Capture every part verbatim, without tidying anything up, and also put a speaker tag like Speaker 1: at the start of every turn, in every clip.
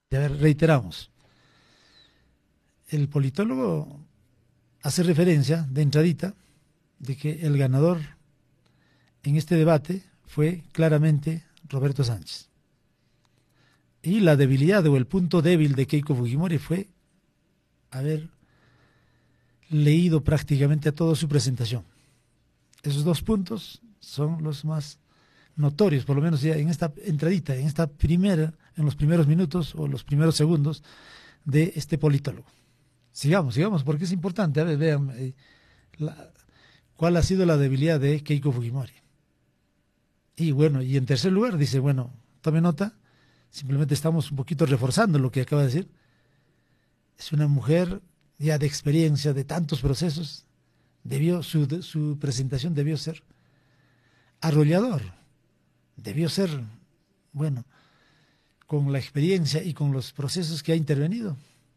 Speaker 1: A ver, reiteramos. El politólogo hace referencia de entradita de que el ganador en este debate fue claramente Roberto Sánchez. Y la debilidad o el punto débil de Keiko Fujimori fue haber leído prácticamente a toda su presentación. Esos dos puntos son los más notorios, por lo menos ya en esta entradita, en esta primera, en los primeros minutos o los primeros segundos de este politólogo. Sigamos, sigamos, porque es importante. A ver, vean, eh, la, cuál ha sido la debilidad de Keiko Fujimori. Y bueno, y en tercer lugar dice, bueno, tome nota, simplemente estamos un poquito reforzando lo que acaba de decir. Es una mujer ya de experiencia, de tantos procesos, debió su, de, su presentación debió ser arrollador, debió ser, bueno, con la experiencia y con los procesos que ha intervenido,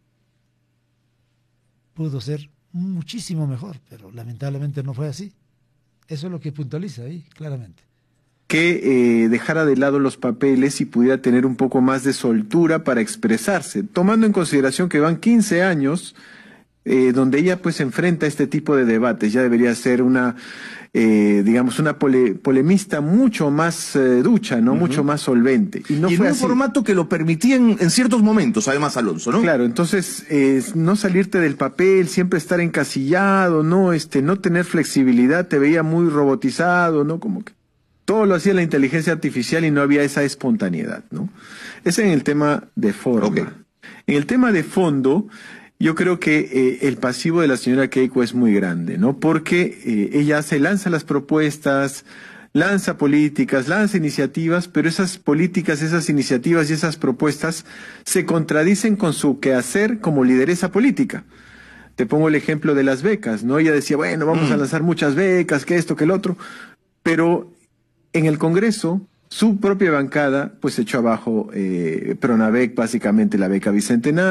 Speaker 1: pudo ser muchísimo mejor, pero lamentablemente no fue así. Eso es lo que puntualiza ahí, claramente.
Speaker 2: Que eh, dejara de lado los papeles y pudiera tener un poco más de soltura para expresarse, tomando en consideración que van quince años eh, donde ella pues enfrenta este tipo de debates. Ya debería ser una, eh, digamos, una pole, polemista mucho más eh, ducha, ¿no? Uh-huh. Mucho más solvente.
Speaker 3: Y, no y fue en un así. formato que lo permitía en, en ciertos momentos, además, Alonso, ¿no?
Speaker 2: Claro, entonces, eh, no salirte del papel, siempre estar encasillado, ¿no? Este, no tener flexibilidad, te veía muy robotizado, ¿no? Como que todo lo hacía la inteligencia artificial y no había esa espontaneidad, ¿no? Ese en el tema de forma. Okay. En el tema de fondo, yo creo que eh, el pasivo de la señora Keiko es muy grande, ¿no? Porque eh, ella se lanza las propuestas, lanza políticas, lanza iniciativas, pero esas políticas, esas iniciativas y esas propuestas se contradicen con su quehacer como lideresa política. Te pongo el ejemplo de las becas, ¿no? Ella decía, bueno, vamos mm. a lanzar muchas becas, que esto, que el otro, pero en el Congreso, su propia bancada, pues echó abajo eh, Pronavec, básicamente la beca bicentenaria.